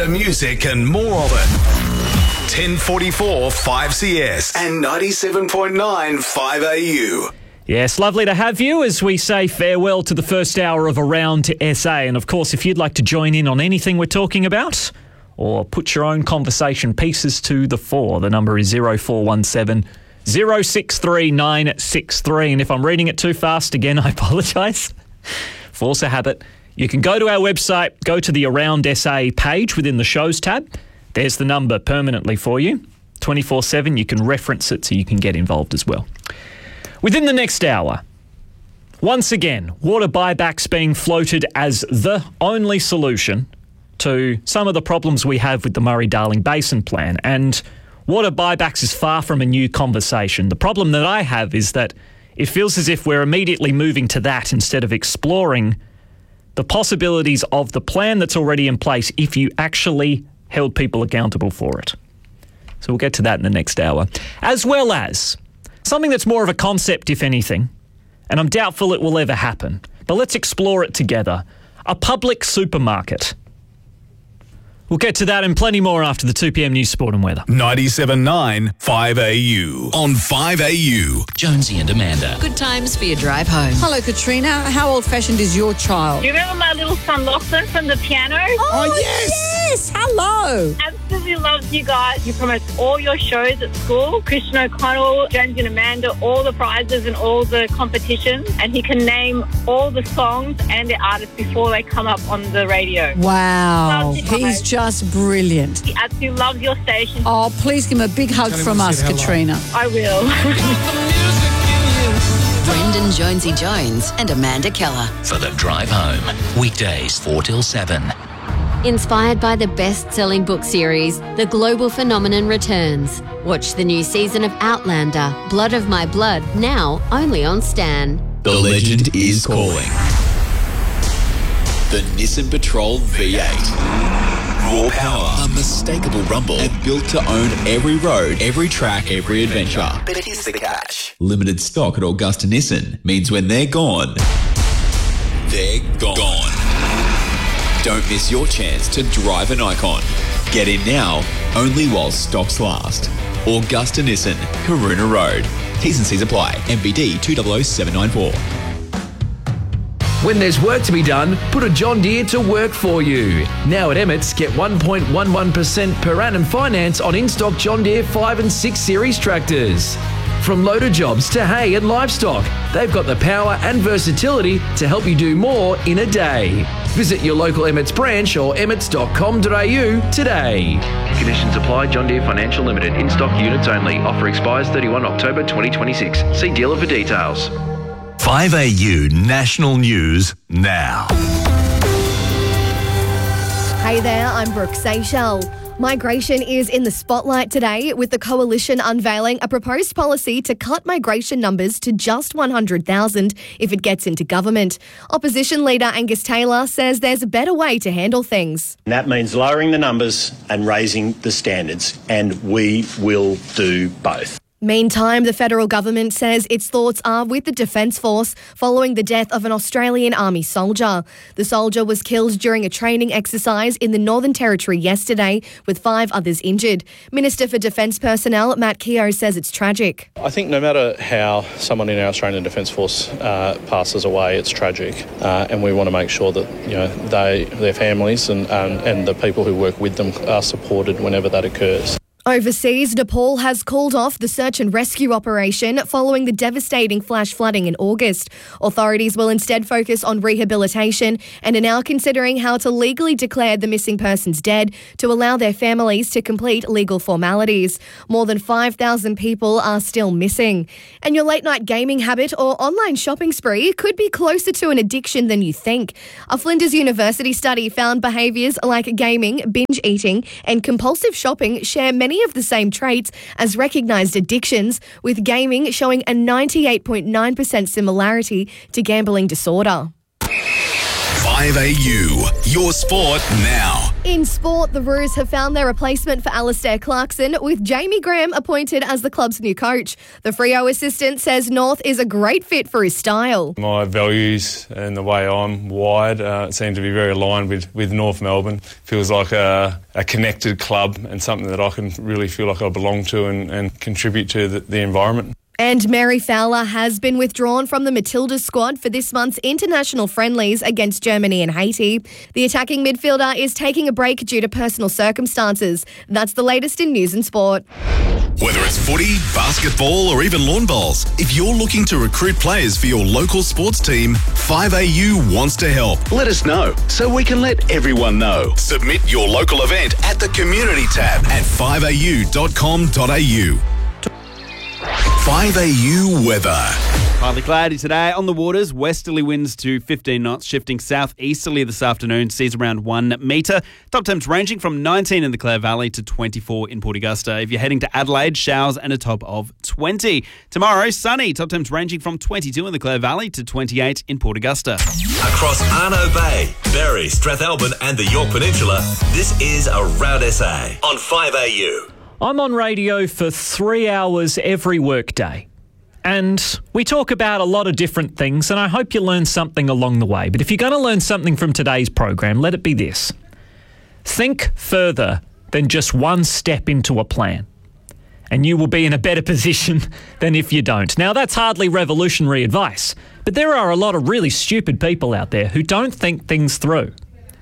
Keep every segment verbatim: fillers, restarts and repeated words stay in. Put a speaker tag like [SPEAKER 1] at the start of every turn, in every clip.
[SPEAKER 1] Better music and more of it. ten forty-four five C S and ninety-seven point nine five A U.
[SPEAKER 2] Yes, lovely to have you as we say farewell to the first hour of Around S A. And of course, if you'd like to join in on anything we're talking about or put your own conversation pieces to the fore, the number is zero four one seven, zero six three nine six three. And if I'm reading it too fast, again, I apologise. Force a habit. You can go to our website, go to the Around S A page within the Shows tab. There's the number permanently for you. twenty-four seven, you can reference it so you can get involved as well. Within the next hour, once again, water buybacks being floated as the only solution to some of the problems we have with the Murray-Darling Basin Plan. And water buybacks is far from a new conversation. The problem that I have is that it feels as if we're immediately moving to that instead of exploring the possibilities of the plan that's already in place if you actually held people accountable for it. So we'll get to that in the next hour. As well as something that's more of a concept, if anything, and I'm doubtful it will ever happen, but let's explore it together. A public supermarket. We'll get to that and plenty more after the two p.m. news, sport and weather.
[SPEAKER 1] ninety-seven point nine five A U. On five A U.
[SPEAKER 3] Jonesy and Amanda.
[SPEAKER 4] Good times for your drive home.
[SPEAKER 5] Hello, Katrina. How old-fashioned is your child?
[SPEAKER 6] Do you remember my little son Lachlan from the piano?
[SPEAKER 5] Oh,
[SPEAKER 7] Oh, yes.
[SPEAKER 5] yes. Hello.
[SPEAKER 6] Absolutely loves you guys. You promote all your shows at school. Christian O'Connell, Jonesy and Amanda, all the prizes and all the competitions. And he can name all the songs and the artists before they come up on the radio.
[SPEAKER 5] Wow.
[SPEAKER 6] Loves you
[SPEAKER 5] He's
[SPEAKER 6] guys.
[SPEAKER 5] just brilliant.
[SPEAKER 6] He absolutely loves your station.
[SPEAKER 5] Oh, please give him a big hug
[SPEAKER 7] Tell him
[SPEAKER 5] from
[SPEAKER 7] we
[SPEAKER 5] us,
[SPEAKER 7] said hello.
[SPEAKER 5] Katrina.
[SPEAKER 6] I will.
[SPEAKER 4] Brendan Jonesy Jones and Amanda Keller.
[SPEAKER 3] For the drive home. Weekdays four till seven.
[SPEAKER 8] Inspired by the best-selling book series, The Global Phenomenon returns. Watch the new season of Outlander, Blood of My Blood, now only on Stan.
[SPEAKER 9] The legend is calling. The Nissan Patrol V eight. Raw power, unmistakable rumble, and built to own every road, every track, every adventure.
[SPEAKER 1] But here's the catch.
[SPEAKER 9] Limited stock at Augusta Nissan means when they're gone, they're gone. gone. Don't miss your chance to drive an icon. Get in now, only while stocks last. Augusta Nissan, Karuna Road. T's and C's apply. M B D two zero zero seven nine four.
[SPEAKER 10] When there's work to be done, put a John Deere to work for you. Now at Emmett's, get one point one one percent per annum finance on in-stock John Deere five and six series tractors. From loader jobs to hay and livestock, they've got the power and versatility to help you do more in a day. Visit your local Emmett's branch or emmets dot com dot a u today. Conditions apply. John Deere Financial Limited. In-stock units only. Offer expires thirty-first of October twenty twenty-six. See dealer for details.
[SPEAKER 1] five A U National News now.
[SPEAKER 11] Hey there, I'm Brooke Seychelles. Migration is in the spotlight today, with the Coalition unveiling a proposed policy to cut migration numbers to just one hundred thousand if it gets into government. Opposition leader Angus Taylor says there's a better way to handle things.
[SPEAKER 12] That means lowering the numbers and raising the standards, and we will do both.
[SPEAKER 11] Meantime, the federal government says its thoughts are with the Defence Force following the death of an Australian Army soldier. The soldier was killed during a training exercise in the Northern Territory yesterday, with five others injured. Minister for Defence Personnel Matt Keogh says it's tragic.
[SPEAKER 13] I think no matter how someone in our Australian Defence Force uh, passes away, it's tragic, uh, and we want to make sure that you know they, their families and um, and the people who work with them are supported whenever that occurs.
[SPEAKER 11] Overseas, Nepal has called off the search and rescue operation following the devastating flash flooding in August. Authorities will instead focus on rehabilitation and are now considering how to legally declare the missing persons dead to allow their families to complete legal formalities. More than five thousand people are still missing. And your late-night gaming habit or online shopping spree could be closer to an addiction than you think. A Flinders University study found behaviours like gaming, binge eating and compulsive shopping share many of the same traits as recognised addictions, with gaming showing a ninety-eight point nine percent similarity to gambling disorder.
[SPEAKER 1] five five A U. Your sport now.
[SPEAKER 11] In sport, the Roos have found their replacement for Alistair Clarkson, with Jamie Graham appointed as the club's new coach. The Freo assistant says North is a great fit for his style.
[SPEAKER 7] My values and the way I'm wired uh, seem to be very aligned with, with North Melbourne. Feels like a, a connected club and something that I can really feel like I belong to and, and contribute to the, the environment.
[SPEAKER 11] And Mary Fowler has been withdrawn from the Matildas squad for this month's international friendlies against Germany and Haiti. The attacking midfielder is taking a break due to personal circumstances. That's the latest in news and sport.
[SPEAKER 1] Whether it's footy, basketball or even lawn bowls, if you're looking to recruit players for your local sports team, five A U wants to help. Let us know so we can let everyone know. Submit your local event at the community tab at five a u dot com dot a u. five A U weather.
[SPEAKER 14] Partly cloudy today on the waters. Westerly winds to fifteen knots, shifting southeasterly this afternoon. Seas around one metre. Top temps ranging from nineteen in the Clare Valley to twenty-four in Port Augusta. If you're heading to Adelaide, showers and a top of twenty. Tomorrow, sunny. Top temps ranging from twenty-two in the Clare Valley to twenty-eight in Port Augusta.
[SPEAKER 15] Across Arno Bay, Berry, Strathalbyn and the Yorke Peninsula, this is Around S A on five A U.
[SPEAKER 2] I'm on radio for three hours every workday. And we talk about a lot of different things, and I hope you learn something along the way. But if you're going to learn something from today's program, let it be this. Think further than just one step into a plan, and you will be in a better position than if you don't. Now, that's hardly revolutionary advice, but there are a lot of really stupid people out there who don't think things through.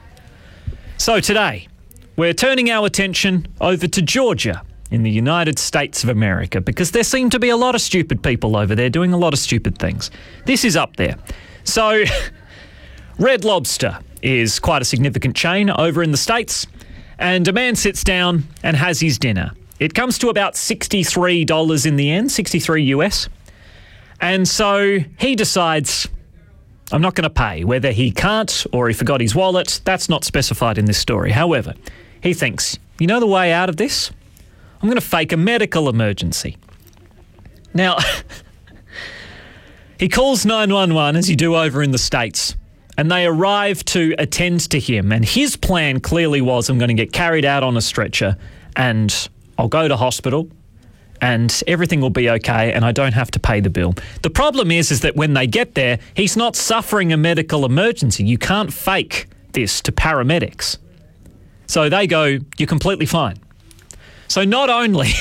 [SPEAKER 2] So today, we're turning our attention over to Georgia in the United States of America, because there seem to be a lot of stupid people over there doing a lot of stupid things. This is up there. So, Red Lobster is quite a significant chain over in the States, and a man sits down and has his dinner. It comes to about sixty-three dollars in the end, sixty-three US. And so he decides, I'm not going to pay. Whether he can't or he forgot his wallet, that's not specified in this story. However, he thinks, you know the way out of this? I'm going to fake a medical emergency. Now, he calls nine one one, as you do over in the States, and they arrive to attend to him. And his plan clearly was, I'm going to get carried out on a stretcher and I'll go to hospital and everything will be okay and I don't have to pay the bill. The problem is, is that when they get there, he's not suffering a medical emergency. You can't fake this to paramedics. So they go, you're completely fine. So not only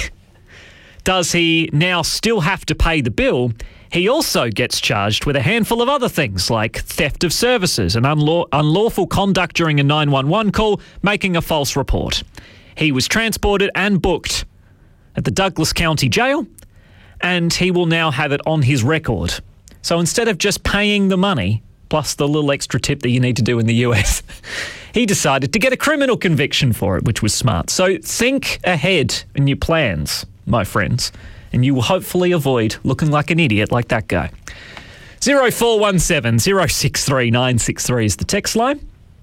[SPEAKER 2] does he now still have to pay the bill, he also gets charged with a handful of other things like theft of services and unlaw- unlawful conduct during a nine one one call, making a false report. He was transported and booked at the Douglas County Jail, and he will now have it on his record. So instead of just paying the money, plus the little extra tip that you need to do in the U S, he decided to get a criminal conviction for it, which was smart. So think ahead in your plans, my friends, and you will hopefully avoid looking like an idiot like that guy. zero four one seven, zero six three, nine six three is the text line.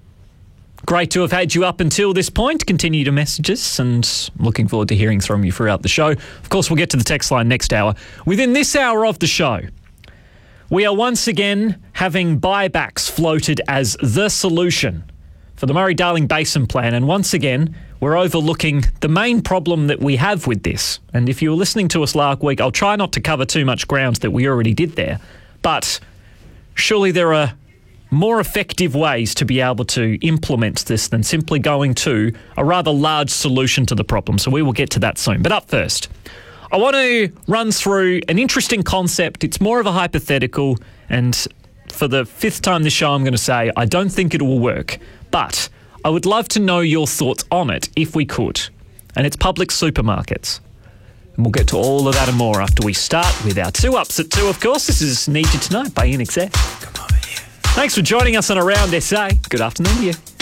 [SPEAKER 2] Great to have had you up until this point. Continue to message us, and looking forward to hearing from you throughout the show. Of course, we'll get to the text line next hour. Within this hour of the show, we are once again having buybacks floated as the solution for the Murray-Darling Basin Plan. And once again, we're overlooking the main problem that we have with this. And if you were listening to us last week, I'll try not to cover too much ground that we already did there. But surely there are more effective ways to be able to implement this than simply going to a rather large solution to the problem. So we will get to that soon. But up first, I want to run through an interesting concept. It's more of a hypothetical, and for the fifth time this show, I'm going to say I don't think it will work. But I would love to know your thoughts on it if we could. And it's public supermarkets. And we'll get to all of that and more after we start with our two ups at two, of course. This is Need You to Know by I N X S. Come over here. Thanks for joining us on Around S A. Good afternoon to you.